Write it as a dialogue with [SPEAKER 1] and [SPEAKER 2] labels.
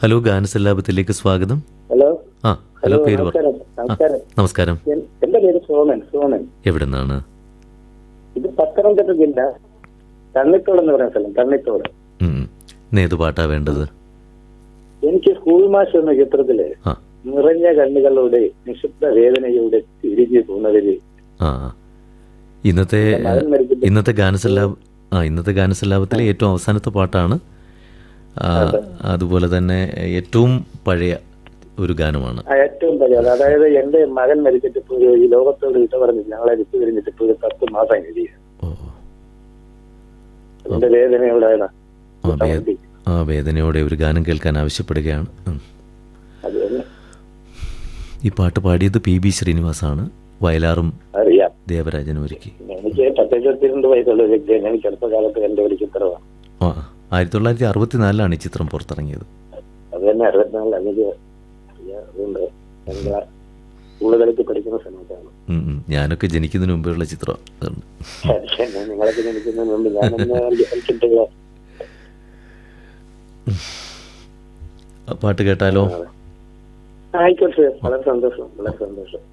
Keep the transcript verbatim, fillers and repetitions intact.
[SPEAKER 1] Hello, ഗാനസല്ലാപത്തിലേക്ക് സ്വാഗതം.
[SPEAKER 2] Hello
[SPEAKER 1] ആ hello, പേര് പറ.
[SPEAKER 2] നമസ്കാരം നമസ്കാരം
[SPEAKER 1] നമസ്കാരം.
[SPEAKER 2] എൻ- എന്റെ പേര് സോമൻ സോമൻ
[SPEAKER 1] എവിടെ നിന്നാണ്?
[SPEAKER 2] ഇത് പത്തനംതിട്ട ജില്ല തണ്ണിത്തോട് എന്ന് പറയുന്ന സ്ഥലം. തണ്ണിത്തോട്.
[SPEAKER 1] ഏത് പാട്ടാ വേണ്ടത്?
[SPEAKER 2] എനിക്ക് സ്കൂൾ മാഷ് എന്ന ചിത്രത്തില്
[SPEAKER 1] ആ
[SPEAKER 2] നിറഞ്ഞ കണ്ണുകളുടെ നിശബ്ദ വേദനയുടെ തിരിഞ്ഞു പോകുന്നതില്
[SPEAKER 1] ആ ഇന്നത്തെ
[SPEAKER 2] മകൻ മരിച്ചിട്ട്
[SPEAKER 1] ഇന്നത്തെ ഗാനസല്ലാപ ആ ഇന്നത്തെ ഗാനസല്ലാപത്തിലെ ഏറ്റവും അവസാനത്തെ പാട്ടാണ്. ആ, അതുപോലെ തന്നെ ഏറ്റവും പഴയ ഒരു ഗാനമാണ്.
[SPEAKER 2] ആ ഏറ്റവും പഴയ അതായത് എന്റെ മകൻ മരിച്ചിട്ട് ഇപ്പൊ ഒരു ഈ ലോകത്തോട് വിട്ട പറഞ്ഞില്ല. ഞങ്ങളെ വിട്ടു കഴിഞ്ഞിട്ട് ഇപ്പൊ ഒരു പത്ത് മാസം കഴിയും.
[SPEAKER 1] ഓ
[SPEAKER 2] എന്റെ വേദനയോടാണ്
[SPEAKER 1] ആ വേ- ആ വേദനയോടെ ഒരു ഗാനം കേൾക്കാൻ ആവശ്യപ്പെടുകയാണ്. ഉം.
[SPEAKER 2] അത് തന്നെ
[SPEAKER 1] ഈ പാട്ട് പാടിയത് പി ബി ശ്രീനിവാസാണ്. വയലാറും
[SPEAKER 2] അറിയാം.
[SPEAKER 1] ദേവരാജനും ഒരുക്കി.
[SPEAKER 2] എനിക്ക് പത്തിരുപത്തിരണ്ട് വയസ്സുള്ള ഒരു വ്യക്തിയാണ്. എനിക്ക് ചെറുപ്പകാലത്ത് എന്റെ ഒരു ചിത്രമാണ്.
[SPEAKER 1] ആ ആയിരത്തി തൊള്ളായിരത്തി അറുപത്തിനാലിലാണ് ഈ ചിത്രം പുറത്തിറങ്ങിയത്.
[SPEAKER 2] അത് തന്നെ അറുപത്തിനാലിൽ എനിക്ക് അറിയാം. അതുകൊണ്ട് എന്താ സ്കൂളുകളിൽ പഠിക്കുന്ന സമയത്താണ്.
[SPEAKER 1] ഉം, ഉം. ഞാനൊക്കെ ജനിക്കുന്നതിന് മുമ്പേയുള്ള ചിത്രം. അതുകൊണ്ട്
[SPEAKER 2] ശരി, നിങ്ങളൊക്കെ ജനിക്കുന്നതിന് മുമ്പ് ഞാനൊന്ന് കളിച്ചിട്ടുള്ള
[SPEAKER 1] ആ പാട്ട് കേട്ടാലോ?
[SPEAKER 2] ആയിക്കോട്ടെ. വളരെ സന്തോഷം വളരെ സന്തോഷം.